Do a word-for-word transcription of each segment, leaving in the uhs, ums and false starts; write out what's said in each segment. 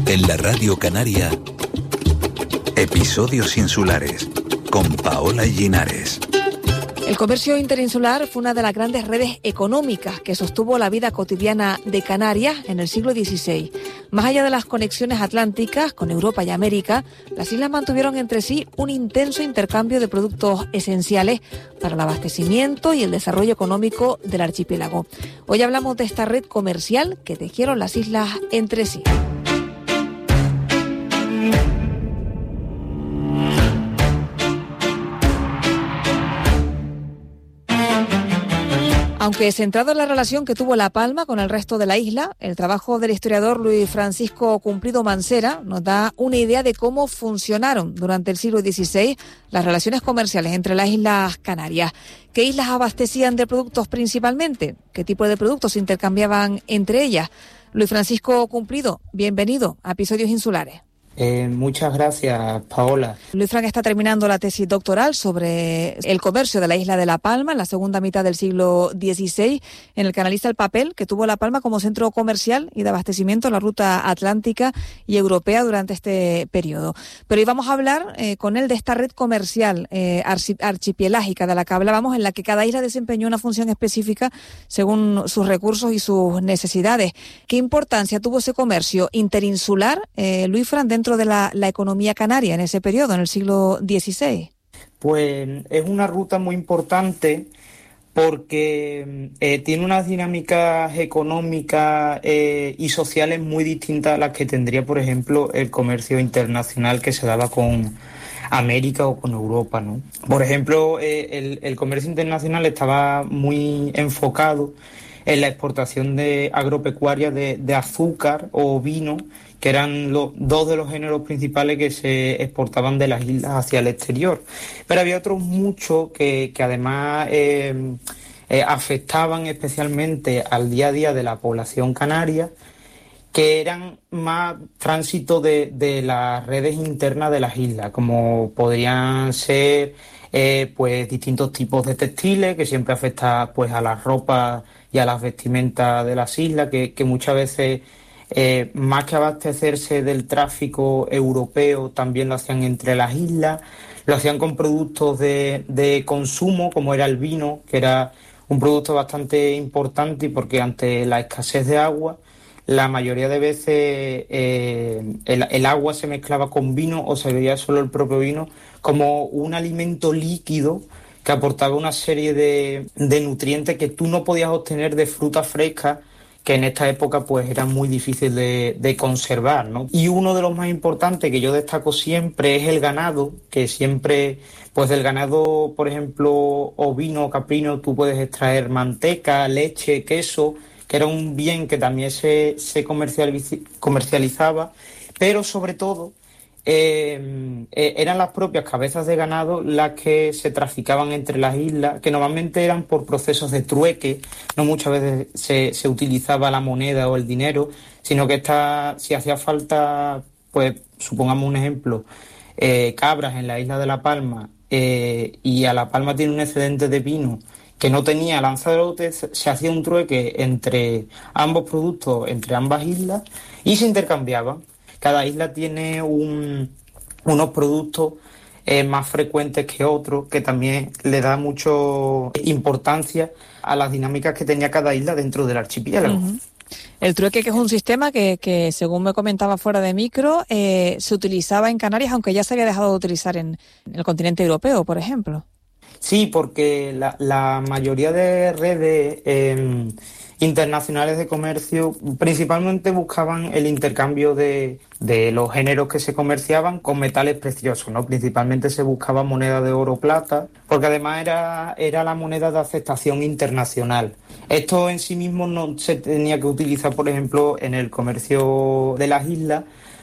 En la Radio Canaria, episodios insulares, con Paola Llinares. El comercio interinsular fue una de las grandes redes económicas que sostuvo la vida cotidiana de Canarias en el siglo dieciséis. Más allá de las conexiones atlánticas con Europa y América, las islas mantuvieron entre sí un intenso intercambio de productos esenciales para el abastecimiento y el desarrollo económico del archipiélago. Hoy hablamos de esta red comercial que tejieron las islas entre sí. Aunque centrado en la relación que tuvo La Palma con el resto de la isla, el trabajo del historiador Luis Francisco Cumplido Mansera nos da una idea de cómo funcionaron durante el siglo dieciséis las relaciones comerciales entre las Islas Canarias. ¿Qué islas abastecían de productos principalmente? ¿Qué tipo de productos se intercambiaban entre ellas? Luis Francisco Cumplido, bienvenido a Episodios Insulares. Eh, muchas gracias, Paola. Luis Fran está terminando la tesis doctoral sobre el comercio de la isla de La Palma en la segunda mitad del siglo dieciséis, en el que analiza el papel que tuvo La Palma como centro comercial y de abastecimiento en la ruta atlántica y europea durante este periodo. Pero hoy vamos a hablar eh, con él de esta red comercial eh, archipelágica de la que hablábamos, en la que cada isla desempeñó una función específica según sus recursos y sus necesidades. ¿Qué importancia tuvo ese comercio interinsular, eh, Luis Fran, dentro de la, la economía canaria en ese periodo, en el siglo dieciséis? Pues es una ruta muy importante porque eh, tiene unas dinámicas económicas eh, y sociales muy distintas a las que tendría, por ejemplo, el comercio internacional que se daba con América o con Europa, ¿no? Por ejemplo, eh, el, el comercio internacional estaba muy enfocado en la exportación de agropecuaria de, de azúcar o vino, que eran los dos de los géneros principales que se exportaban de las islas hacia el exterior. Pero había otros muchos que, que además eh, eh, afectaban especialmente al día a día de la población canaria, que eran más tránsito de, de las redes internas de las islas, como podrían ser eh, pues distintos tipos de textiles, que siempre afecta pues a las ropas y a las vestimentas de las islas, que, que muchas veces Eh, más que abastecerse del tráfico europeo, también lo hacían entre las islas, lo hacían con productos de, de consumo, como era el vino, que era un producto bastante importante, porque ante la escasez de agua, la mayoría de veces eh, el, el agua se mezclaba con vino o se bebía solo el propio vino como un alimento líquido que aportaba una serie de, de nutrientes que tú no podías obtener de frutas frescas, que en esta época pues era muy difícil de, de conservar, ¿no? Y uno de los más importantes que yo destaco siempre es el ganado, que siempre, pues del ganado, por ejemplo, ovino o caprino, tú puedes extraer manteca, leche, queso, que era un bien que también se, se comercializ- comercializaba, pero sobre todo Eh, eh, eran las propias cabezas de ganado las que se traficaban entre las islas, que normalmente eran por procesos de trueque, no muchas veces se, se utilizaba la moneda o el dinero, sino que esta, si hacía falta, pues supongamos un ejemplo, eh, cabras en la isla de La Palma, eh, y a La Palma tiene un excedente de vino que no tenía Lanzarote, se hacía un trueque entre ambos productos, entre ambas islas, y se intercambiaban. Cada isla tiene un, unos productos eh, más frecuentes que otros, que también le da mucho importancia a las dinámicas que tenía cada isla dentro del archipiélago. Uh-huh. El trueque, que es un sistema que, que según me comentaba fuera de micro, eh, se utilizaba en Canarias, aunque ya se había dejado de utilizar en, en el continente europeo, por ejemplo. Sí, porque la, la mayoría de redes eh, internacionales de comercio principalmente buscaban el intercambio de, de los géneros que se comerciaban con metales preciosos, ¿no? Principalmente se buscaba moneda de oro o plata, porque además era, era la moneda de aceptación internacional. Esto en sí mismo no se tenía que utilizar, por ejemplo, en el comercio de las islas,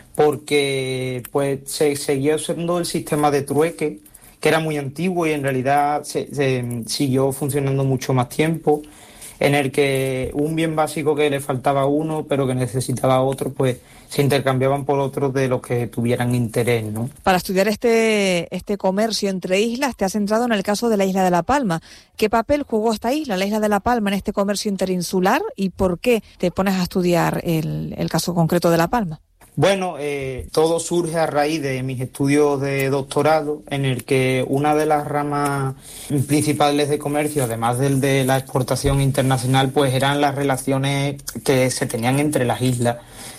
porque pues se seguía usando el sistema de trueque, que era muy antiguo y en realidad se, se siguió funcionando mucho más tiempo, en el que un bien básico que le faltaba a uno pero que necesitaba a otro, pues se intercambiaban por otros de los que tuvieran interés, ¿no? Para estudiar este, este comercio entre islas, te has centrado en el caso de la isla de La Palma. ¿Qué papel jugó esta isla, la isla de La Palma, en este comercio interinsular, y por qué te pones a estudiar el, el caso concreto de La Palma? Bueno, eh, todo surge a raíz de mis estudios de doctorado, en el que una de las ramas principales de comercio, además del de la exportación internacional, pues eran las relaciones que se tenían entre las islas.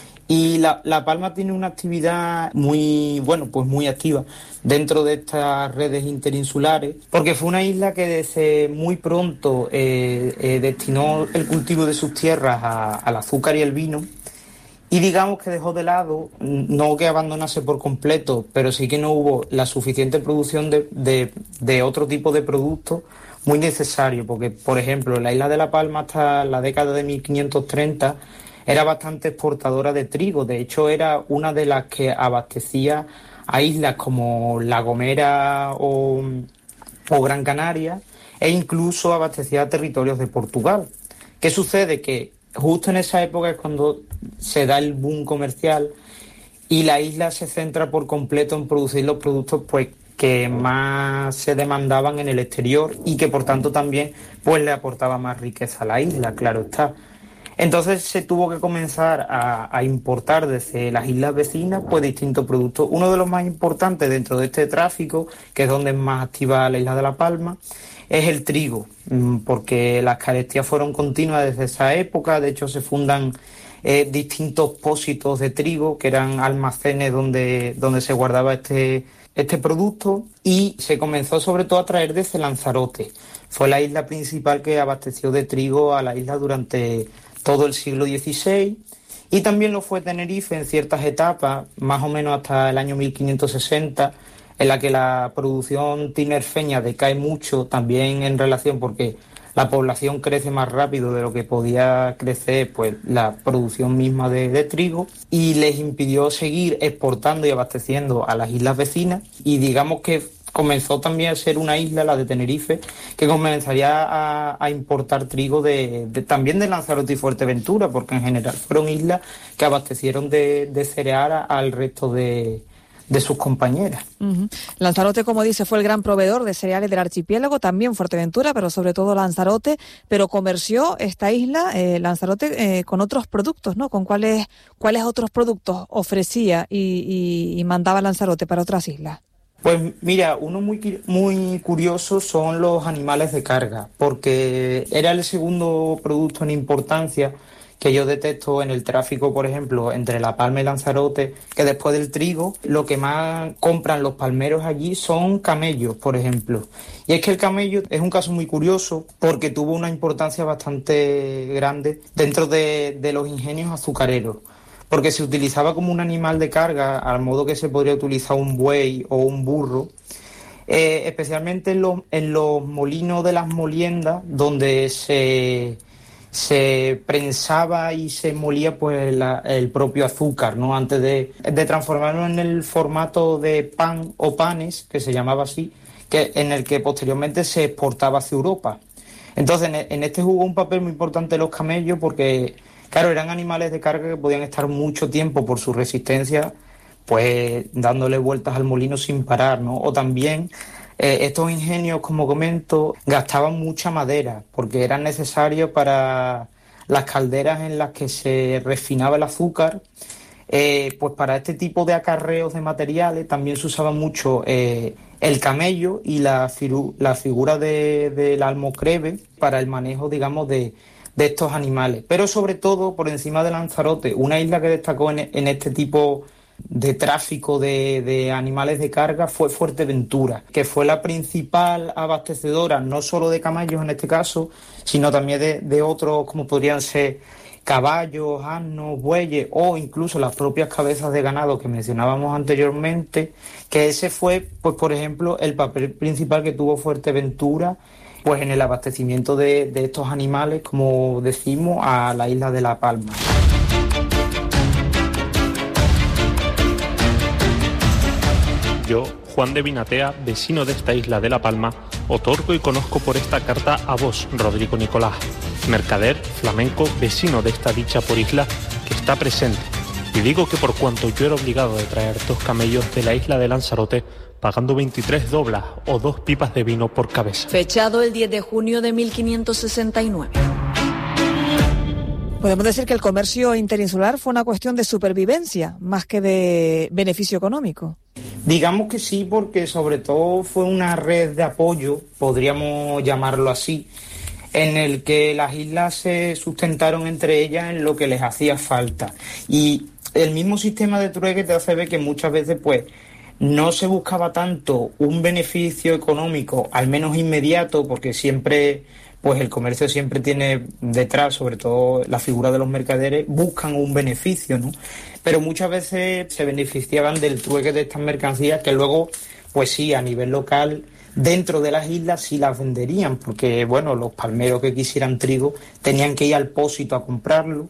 Y La, La Palma tiene una actividad muy, bueno, pues muy activa dentro de estas redes interinsulares, porque fue una isla que desde muy pronto eh, eh, destinó el cultivo de sus tierras a, al azúcar y el vino. Y digamos que dejó de lado, no que abandonase por completo, pero sí que no hubo la suficiente producción de, de, de otro tipo de productos muy necesarios, porque, por ejemplo, la isla de La Palma hasta la década de mil quinientos treinta era bastante exportadora de trigo. De hecho, era una de las que abastecía a islas como La Gomera o, o Gran Canaria, e incluso abastecía a territorios de Portugal. ¿Qué sucede? Que justo en esa época es cuando se da el boom comercial y la isla se centra por completo en producir los productos pues que más se demandaban en el exterior y que por tanto también pues le aportaba más riqueza a la isla, claro está. Entonces se tuvo que comenzar a, a importar desde las islas vecinas pues distintos productos. Uno de los más importantes dentro de este tráfico, que es donde es más activa la isla de La Palma, es el trigo, porque las carestías fueron continuas desde esa época. De hecho se fundan eh, distintos pósitos de trigo, que eran almacenes donde, donde se guardaba este, este producto, y se comenzó sobre todo a traer desde Lanzarote. Fue la isla principal que abasteció de trigo a la isla durante todo el siglo dieciséis, y también lo fue Tenerife en ciertas etapas, más o menos hasta el año mil quinientos sesenta, en la que la producción tinerfeña decae mucho, también en relación porque la población crece más rápido de lo que podía crecer pues la producción misma de, de trigo, y les impidió seguir exportando y abasteciendo a las islas vecinas. Y digamos que comenzó también a ser una isla, la de Tenerife, que comenzaría a, a importar trigo de, de, también de Lanzarote y Fuerteventura, porque en general fueron islas que abastecieron de, de cereal al resto de... de sus compañeras. Uh-huh. Lanzarote, como dice, fue el gran proveedor de cereales del archipiélago, también Fuerteventura, pero sobre todo Lanzarote, pero comerció esta isla, eh, Lanzarote, eh, con otros productos, ¿no? ¿Con cuáles cuáles otros productos ofrecía y, y, y mandaba Lanzarote para otras islas? Pues mira, uno muy, muy curioso son los animales de carga, porque era el segundo producto en importancia que yo detecto en el tráfico, por ejemplo, entre La Palma y Lanzarote, que después del trigo, lo que más compran los palmeros allí son camellos, por ejemplo. Y es que el camello es un caso muy curioso porque tuvo una importancia bastante grande dentro de, de los ingenios azucareros, porque se utilizaba como un animal de carga, al modo que se podría utilizar un buey o un burro, eh, especialmente en los, en los molinos de las moliendas, donde se... se prensaba y se molía pues la, el propio azúcar, ¿no? Antes de, de transformarlo en el formato de pan o panes, que se llamaba así, que, en el que posteriormente se exportaba hacia Europa. Entonces, en, en este jugó un papel muy importante los camellos porque, claro, eran animales de carga que podían estar mucho tiempo por su resistencia, pues dándole vueltas al molino sin parar, ¿no? O también... Eh, estos ingenios, como comento, gastaban mucha madera porque eran necesarios para las calderas en las que se refinaba el azúcar. Eh, pues para este tipo de acarreos de materiales también se usaba mucho eh, el camello y la, firu- la figura de, del almocreve para el manejo, digamos, de, de estos animales. Pero sobre todo, por encima de Lanzarote, una isla que destacó en, en este tipo de tráfico de, de animales de carga fue Fuerteventura, que fue la principal abastecedora no solo de camellos en este caso, sino también de, de otros como podrían ser caballos, asnos, bueyes o incluso las propias cabezas de ganado que mencionábamos anteriormente, que ese fue, pues por ejemplo, el papel principal que tuvo Fuerteventura pues en el abastecimiento de, de estos animales, como decimos, a la isla de La Palma. Yo, Juan de Vinatea, vecino de esta isla de La Palma, otorgo y conozco por esta carta a vos, Rodrigo Nicolás, mercader, flamenco, vecino de esta dicha por isla, que está presente. Y digo que por cuanto yo era obligado de traer dos camellos de la isla de Lanzarote, pagando veintitrés doblas o dos pipas de vino por cabeza. Fechado el diez de junio de mil quinientos sesenta y nueve. Podemos decir que el comercio interinsular fue una cuestión de supervivencia, más que de beneficio económico. Digamos que sí, porque sobre todo fue una red de apoyo, podríamos llamarlo así, en el que las islas se sustentaron entre ellas en lo que les hacía falta. Y el mismo sistema de trueque te hace ver que muchas veces pues no se buscaba tanto un beneficio económico, al menos inmediato, porque siempre, pues el comercio siempre tiene detrás, sobre todo la figura de los mercaderes, buscan un beneficio, ¿no? Pero muchas veces se beneficiaban del trueque de estas mercancías que luego, pues sí, a nivel local, dentro de las islas sí las venderían, porque, bueno, los palmeros que quisieran trigo tenían que ir al Pósito a comprarlo.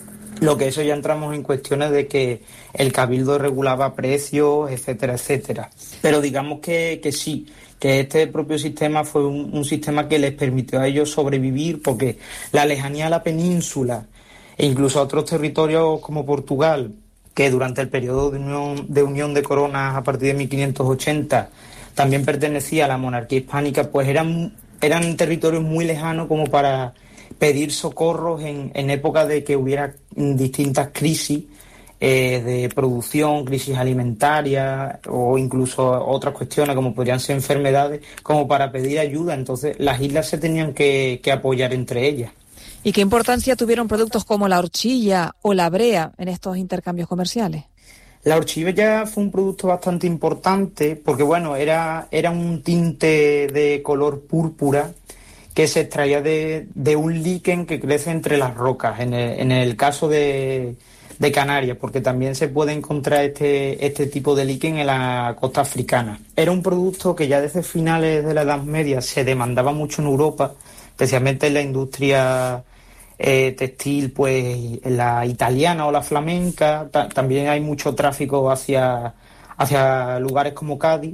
Lo que eso ya entramos en cuestiones de que el cabildo regulaba precios, etcétera, etcétera. Pero digamos que, que sí, que este propio sistema fue un, un sistema que les permitió a ellos sobrevivir, porque la lejanía a la península e incluso a otros territorios como Portugal, que durante el periodo de unión de, unión de coronas a partir de mil quinientos ochenta también pertenecía a la monarquía hispánica, pues eran, eran territorios muy lejanos como para pedir socorros en, en época de que hubiera distintas crisis eh, de producción, crisis alimentaria o incluso otras cuestiones como podrían ser enfermedades, como para pedir ayuda. Entonces las islas se tenían que, que apoyar entre ellas. ¿Y qué importancia tuvieron productos como la horchilla o la brea en estos intercambios comerciales? La horchilla fue un producto bastante importante porque, bueno, era, era un tinte de color púrpura que se extraía de, de un líquen que crece entre las rocas, en el, en el caso de, de Canarias, porque también se puede encontrar este, este tipo de líquen en la costa africana. Era un producto que ya desde finales de la Edad Media se demandaba mucho en Europa, especialmente en la industria eh, textil, pues en la italiana o la flamenca. Ta- también hay mucho tráfico hacia, hacia lugares como Cádiz,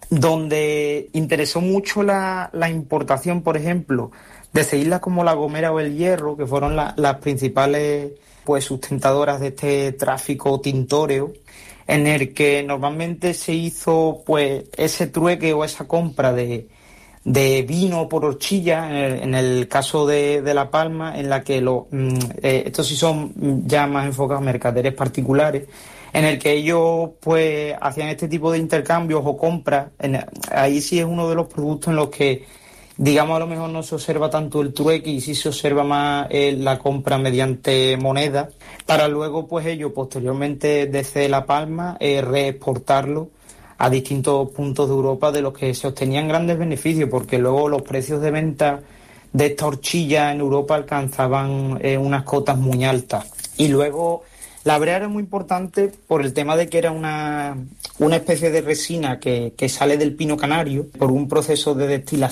donde interesó mucho la, la importación, por ejemplo, desde islas como La Gomera o El Hierro, que fueron la, las principales pues sustentadoras de este tráfico tintóreo, en el que normalmente se hizo pues ese trueque o esa compra de, de vino por horchilla, en el, en el caso de, de La Palma, en la que lo, eh, estos sí son ya más enfocados a mercaderes particulares, en el que ellos pues hacían este tipo de intercambios o compras. En, ahí sí es uno de los productos en los que, digamos, a lo mejor no se observa tanto el trueque y sí se observa más eh, la compra mediante moneda, para luego pues ellos posteriormente desde La Palma eh, reexportarlo a distintos puntos de Europa, de los que se obtenían grandes beneficios, porque luego los precios de venta de esta horchilla en Europa alcanzaban eh, unas cotas muy altas. Y luego la brea era muy importante por el tema de que era una, una especie de resina que, que sale del pino canario por un proceso de destilación